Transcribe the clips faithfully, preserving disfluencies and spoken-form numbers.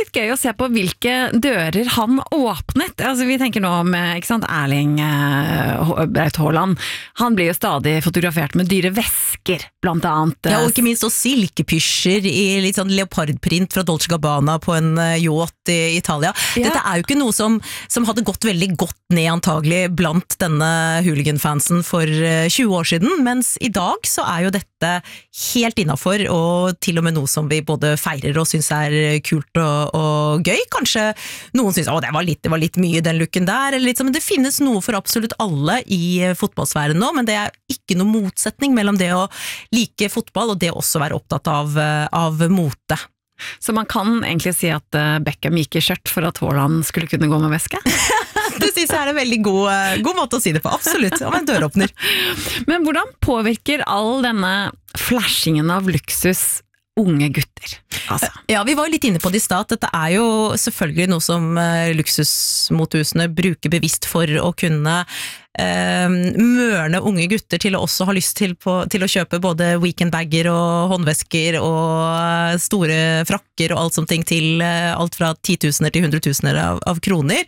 litt gøy å se på hvilke dører han åpnet. Altså, vi tenker nå om, ikke sant, Erling eh, Braut Haaland. Han blir jo stadig fotografert med dyre vesker, blant annet. Ja, og ikke minst også silkepysjer i litt sånn leopardprint fra Dolce Gabbana på en yacht i Italia. Ja. Dette er jo ikke noe som, som hadde gått veldig godt ned antagelig blant denne hooligan-fansen for tjue år siden, mens i dag så er jo dette helt innenfor, og til og med noe som vi både feirer og synes er kult og, og gøy. Kanskje noen synes, å det var litt, det var litt mye den looken der, eller litt sånn, men det finnes noe for absolutt alle i fotballsfæren nå, men det er ikke noe motsetning mellom det å like fotball og det å også være opptatt av, av mote. Så man kan egentlig si at Beckham gikk i skjørt for at Haaland skulle kunne gå med veske? Det synes jeg er en veldig god, god måte å si det på, absolutt, om en døråpner. Men hvordan påvirker all denne flashingen av luksus unge gutter? Altså. Ja, vi var litt inne på det i stad. Dette er jo selvfølgelig noe som luksusmothusene bruker bevisst for å kunne eh, mørne unge gutter til å også ha lyst til, på, til å kjøpe både weekendbagger og håndvesker og store frakker og alt sånt ting til alt fra titusener til hundretusener av, av kroner.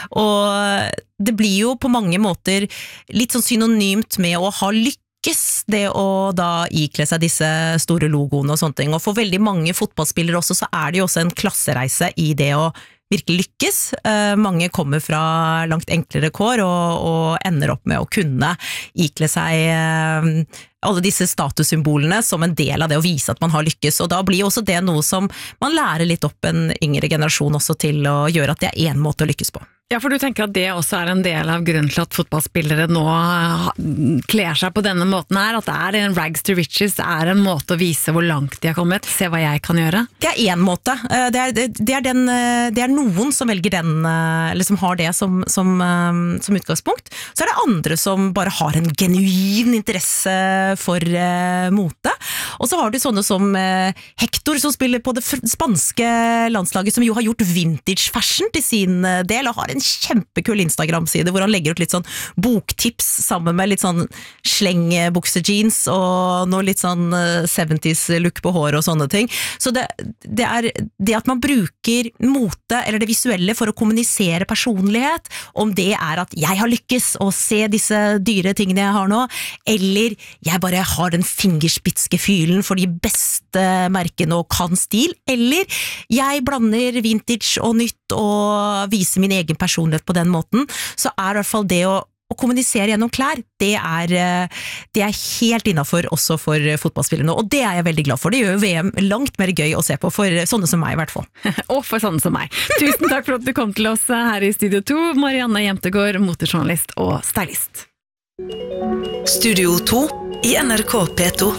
Og det blir jo på mange måter litt sånn synonymt med å ha lykke, det å da ikle seg disse store logoene og sånne ting. Og for veldig mange fotballspillere også, så er det jo også en klassereise i det å virkelig lykkes. Uh, mange kommer fra langt enklere kår og, og ender opp med å kunne ikle seg uh, alle disse statussymbolene som en del av det å vise at man har lykkes. Og da blir også det noe som man lærer litt opp en yngre generasjon også til å gjøre at det er en måte å lykkes på. Ja, for du tenker at det også er en del av grunnen til at fotballspillere nå kler seg på denne måten her, at det er en rags to riches, det er en måte å vise hvor langt de har kommet, se hva jeg kan gjøre? Det er en måte. Det er, det er, den, det er noen som velger den, eller som har det som, som, som utgangspunkt. Så er det andre som bare har en genuin interesse for uh, mote. Og så har du sånne som uh, Hector, som spiller på det spanske landslaget, som jo har gjort vintage fashion til sin uh, del, og har en kjempekul Instagram-side hvor han legger ut litt sånn boktips sammen med litt sånn slengbukse-jeans og noe litt sånn syventier-look på hår og sånne ting. Så det, det er det at man bruker mote eller det visuelle for å kommunisere personlighet, om det er at jeg har lykkes å se disse dyre tingene jeg har nå, eller jeg bare har den fingerspitske fylen for de beste merkene og kan stil, eller jeg blander vintage og nytt og viser min egen personlighet på den måten, så er i hvert fall det å, å kommunisere gjennom klær, det er, det er helt innenfor også for fotballspillerne, og det er jeg veldig glad for. Det gjør V M langt mer gøy å se på for sånne som meg i hvert fall. Og for sånne som meg. Tusen takk for at du kom til oss her i Studio to, Marianne Jemtegård, motejournalist og stylist. Studio to i N R K P to.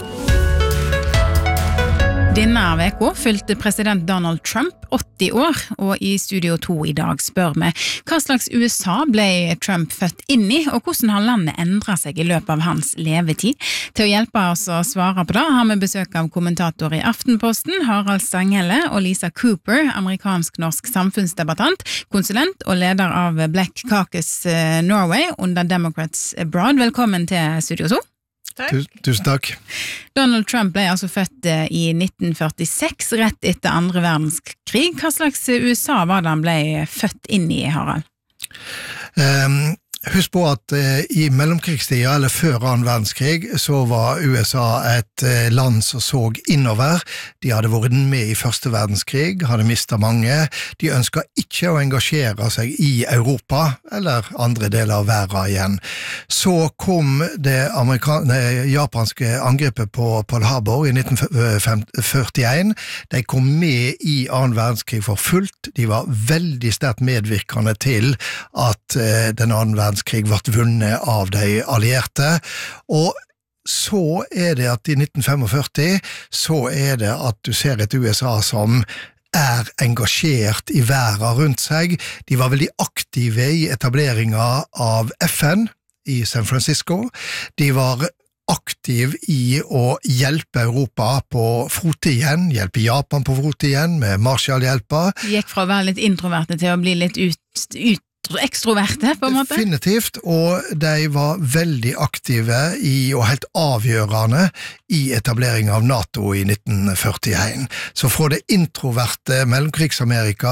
Denne veka fylte president Donald Trump åtti år, og i Studio to i dag spør vi hva slags U S A ble Trump født inn i, og hvordan har landet endret seg i løpet av hans levetid. Til å hjelpe oss å svare på det har vi besøk av kommentator i Aftenposten, Harald Stanghelle, og Lisa Cooper, amerikansk-norsk samfunnsdebattant, konsulent og leder av Black Caucus Norway under Democrats Abroad. Velkommen til Studio to. Takk. Tusen takk. Donald Trump ble altså født i nitten førtiseks, rett etter andre verdenskrig. Hva slags U S A var det han ble født inn i, Harald? Um, husk på at uh, i mellomkrigstida, eller før annen verdenskrig, så var U S A et uh, land som så innover. De hadde vært med i første verdenskrig, hadde mistet mange. De ønsket ikke å engasjere seg i Europa, eller andre deler av verden igjen. Så kom det japanske angrepet på Pearl Harbor i nitten førtien. De kom med i annen verdenskrig for fullt. De var veldig sterkt medvirkende til at uh, den annen verdenskrig verdenskrig ble vunnet av de allierte, og så er det at i nitten førtifem så er det at du ser et U S A som er engasjert i verden rundt seg. De var veldig aktive i etableringen av F N i San Francisco. De var aktiv i å hjelpe Europa på fote igjen, hjelpe Japan på fote igjen med Marshall-hjelpa. De gikk fra å være litt introverte til å bli litt ut, ut ekstroverte, på en måte? Definitivt, og de var veldig aktive i, og helt avgjørende i etablering av NATO i nitten førtien. Så fra det introverte mellomkrigsamerika